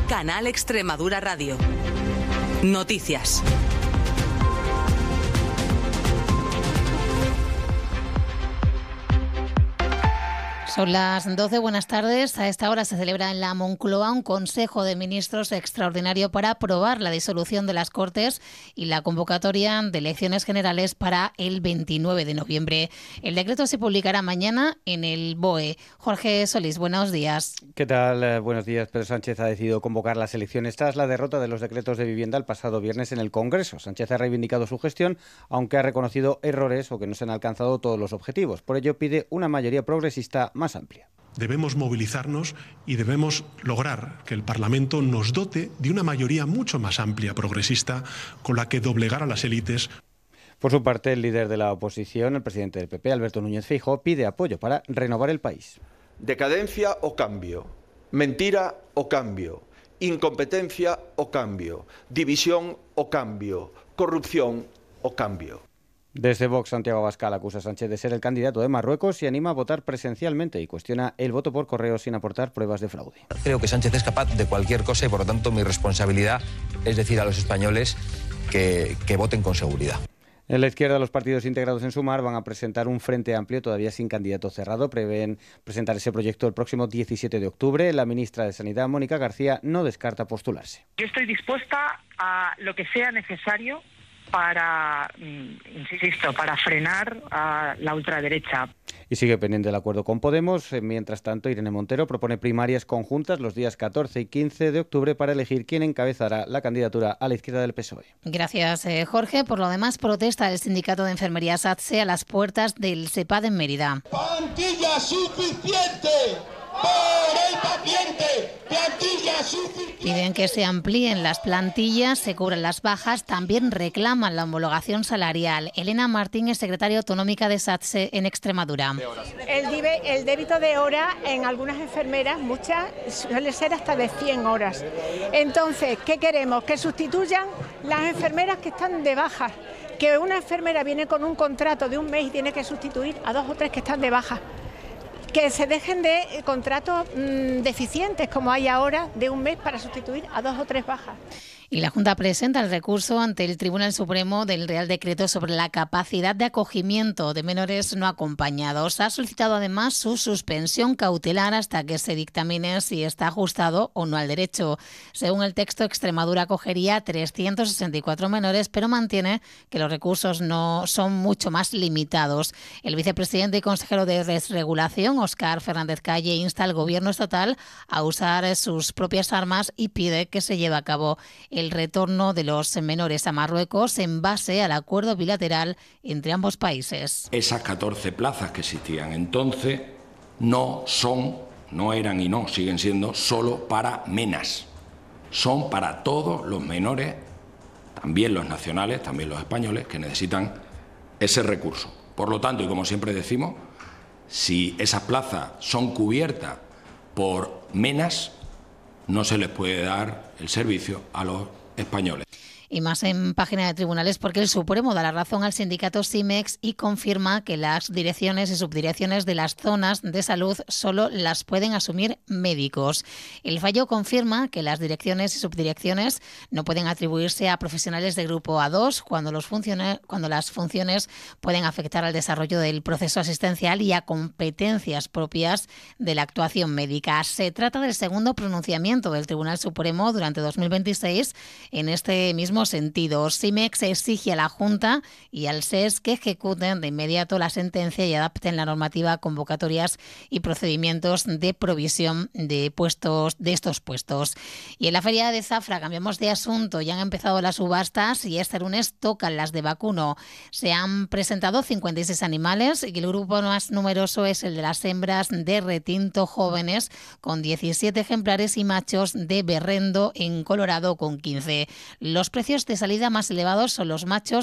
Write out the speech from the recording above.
Canal Extremadura Radio. Noticias. Son las 12, buenas tardes. A esta hora se celebra en la Moncloa un Consejo de Ministros extraordinario para aprobar la disolución de las Cortes y la convocatoria de elecciones generales para el 29 de noviembre. El decreto se publicará mañana en el BOE. Jorge Solís, buenos días. ¿Qué tal? Buenos días. Pedro Sánchez ha decidido convocar las elecciones tras la derrota de los decretos de vivienda el pasado viernes en el Congreso. Sánchez ha reivindicado su gestión, aunque ha reconocido errores o que no se han alcanzado todos los objetivos. Por ello pide una mayoría progresista más amplia. Debemos movilizarnos y debemos lograr que el Parlamento nos dote de una mayoría mucho más amplia, progresista, con la que doblegar a las élites. Por su parte, el líder de la oposición, el presidente del PP, Alberto Núñez Feijóo, pide apoyo para renovar el país. Decadencia o cambio, mentira o cambio, incompetencia o cambio, división o cambio, corrupción o cambio. Desde Vox, Santiago Abascal acusa a Sánchez de ser el candidato de Marruecos y anima a votar presencialmente y cuestiona el voto por correo sin aportar pruebas de fraude. Creo que Sánchez es capaz de cualquier cosa y por lo tanto mi responsabilidad es decir a los españoles que voten con seguridad. En la izquierda, los partidos integrados en Sumar van a presentar un frente amplio todavía sin candidato cerrado. Prevén presentar ese proyecto el próximo 17 de octubre. La ministra de Sanidad, Mónica García, no descarta postularse. Yo estoy dispuesta a lo que sea necesario para, insisto, para frenar a la ultraderecha. Y sigue pendiente el acuerdo con Podemos. Mientras tanto, Irene Montero propone primarias conjuntas los días 14 y 15 de octubre para elegir quién encabezará la candidatura a la izquierda del PSOE. Gracias, Jorge. Por lo demás, protesta el sindicato de enfermería SATSE a las puertas del SEPAD en Mérida. ¡Plantilla suficiente! ¡Por el paciente! ¡Plantilla suficiente! Piden que se amplíen las plantillas, se cubran las bajas, también reclaman la homologación salarial. Elena Martín es secretaria autonómica de SATSE en Extremadura. El débito de hora en algunas enfermeras, muchas, suele ser hasta de 100 horas. Entonces, ¿qué queremos? Que sustituyan las enfermeras que están de baja. Que una enfermera viene con un contrato de un mes y tiene que sustituir a 2 o 3 que están de baja. Que se dejen de contratos deficientes como hay ahora de un mes para sustituir a 2 o 3 bajas. Y la Junta presenta el recurso ante el Tribunal Supremo del Real Decreto sobre la capacidad de acogimiento de menores no acompañados. Ha solicitado además su suspensión cautelar hasta que se dictamine si está ajustado o no al derecho. Según el texto, Extremadura acogería 364 menores, pero mantiene que los recursos no son mucho más limitados. El vicepresidente y consejero de Desregulación, Óscar Fernández Calle, insta al Gobierno estatal a usar sus propias armas y pide que se lleve a cabo el retorno de los menores a Marruecos en base al acuerdo bilateral entre ambos países. Esas 14 plazas que existían entonces no eran y no siguen siendo solo para menas. Son para todos los menores, también los nacionales, también los españoles, que necesitan ese recurso. Por lo tanto, y como siempre decimos, si esas plazas son cubiertas por menas, no se les puede dar el servicio a los españoles. Y más en página de tribunales, porque el Supremo da la razón al sindicato SIMEX y confirma que las direcciones y subdirecciones de las zonas de salud solo las pueden asumir médicos. El fallo confirma que las direcciones y subdirecciones no pueden atribuirse a profesionales de grupo A2 cuando las funciones pueden afectar al desarrollo del proceso asistencial y a competencias propias de la actuación médica. Se trata del segundo pronunciamiento del Tribunal Supremo durante 2026 en este mismo sentido. SIMEX exige a la Junta y al SES que ejecuten de inmediato la sentencia y adapten la normativa a convocatorias y procedimientos de provisión de estos puestos. Y en la Feria de Zafra cambiamos de asunto. Ya han empezado las subastas y este lunes tocan las de vacuno. Se han presentado 56 animales y el grupo más numeroso es el de las hembras de retinto jóvenes con 17 ejemplares y machos de berrendo en Colorado con 15. Los precios de salida más elevados son los machos